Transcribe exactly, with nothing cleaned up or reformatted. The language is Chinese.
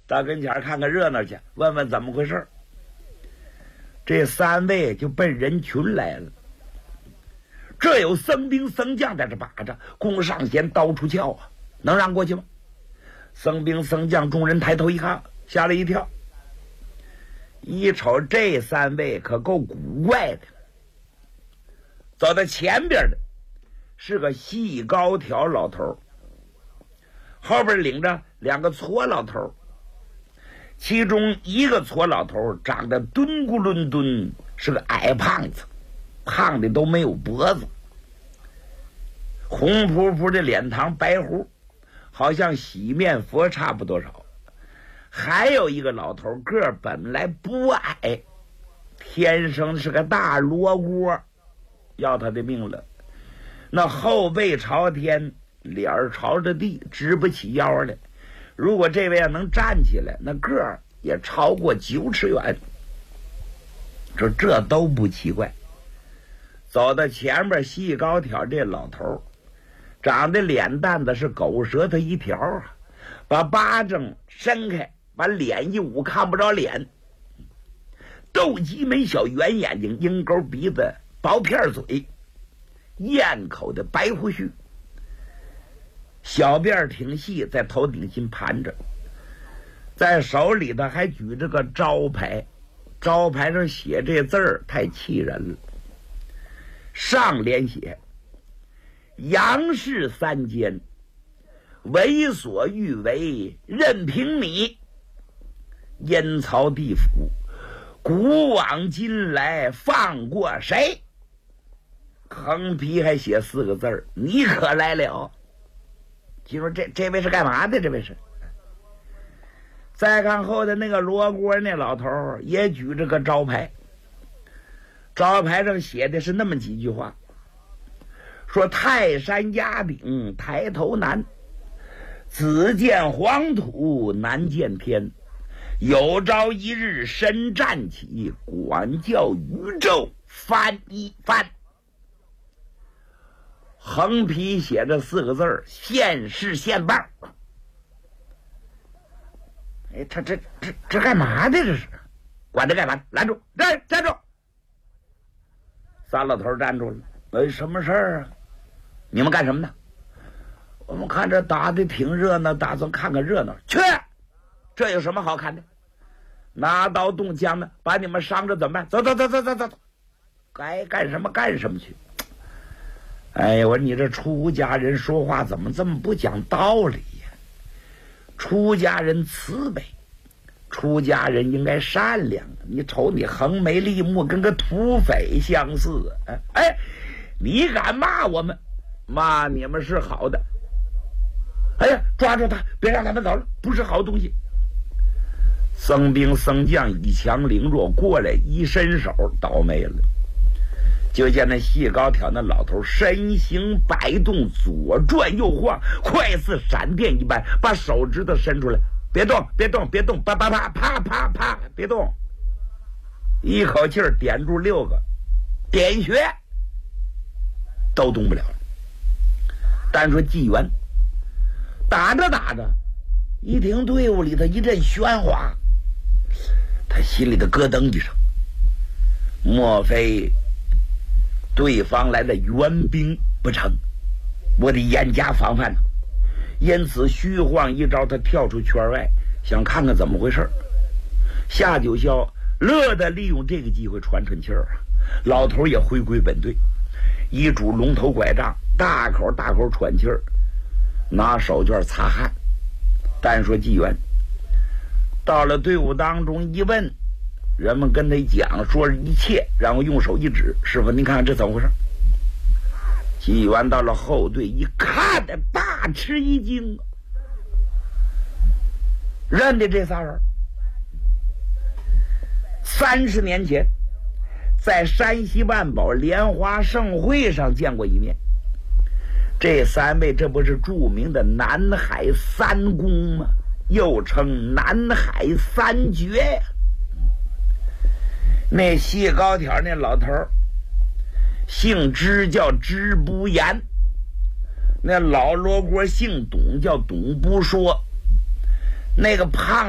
到跟前看看热闹去，问问怎么回事。这三位就奔人群来了。这有僧兵僧将在这把着，弓上弦，刀出鞘啊，能让过去吗？僧兵僧将众人抬头一看，吓了一跳。一瞅这三位可够古怪的。走到前边的是个细高挑老头，后边领着两个矬老头，其中一个矬老头长得敦咕伦敦，是个矮胖子，胖的都没有脖子，红扑扑的脸膛，白胡，好像洗面佛差不多少。还有一个老头个儿本来不矮，天生是个大罗锅，要他的命了。那后背朝天，脸儿朝着地，直不起腰来。如果这位要能站起来，那个儿也超过九尺远。这这都不奇怪。走到前面细高挑这老头，长得脸蛋子是狗舌头一条啊，把巴掌伸开，把脸一捂，看不着脸。斗鸡眉，小圆眼睛，鹰钩鼻子，薄片嘴，咽口的白胡须，小辫挺细，在头顶心盘着，在手里头还举着个招牌，招牌上写这字儿太气人了。上联写杨氏三监，为所欲为，任凭你。阴曹地府，古往今来，放过谁？横批还写四个字儿，你可来了。听说这这位是干嘛的？这位是。再看后头那个罗锅那老头也举着个招牌，招牌上写的是那么几句话，说泰山压顶抬头难，子见黄土难见天，有朝一日身站起，管教宇宙翻一翻。横批写着四个字儿，现世现报。哎，他这这这干嘛的？这是管着干嘛？拦住！站站住！三老头站住了。哎，什么事儿啊？你们干什么呢？我们看着打的挺热闹，打算看看热闹。去！这有什么好看的？拿刀动枪的，把你们伤着怎么办？走走走走走走，该干什么干什么去。哎呀，我说你这出家人说话怎么这么不讲道理呀？出家人慈悲，出家人应该善良。你瞅你横眉立目，跟个土匪相似。哎哎，你敢骂我们？骂你们是好的。哎呀，抓住他，别让他们走了，不是好东西。僧兵僧将以强凌弱，过来一伸手，倒霉了。就见那细高挑那老头身形摆动，左转右晃，快似闪电一般，把手指头伸出来，别动别动别动，啪啪啪啪啪啪，别动，一口气儿点住六个，点穴都动不了了。单说纪元打着打着，一听队伍里头一阵喧哗，他心里的咯噔一声，莫非对方来的援兵不成？我得严加防范呢。因此虚晃一招，他跳出圈外，想看看怎么回事。夏九霄乐得利用这个机会喘喘气儿啊。老头也回归本队，一拄龙头拐杖，大口大口喘气儿，拿手绢擦汗。单说纪元到了队伍当中一问，人们跟他讲说一切，然后用手一指，师傅您看看这怎么回事。纪元到了后队一看的大吃一惊，认得这仨人三十年前在山西万宝莲花盛会上见过一面。这三位这不是著名的南海三公吗？又称南海三绝呀。那细高挑那老头姓支，叫支不言；那老罗锅姓董，叫董不说；那个胖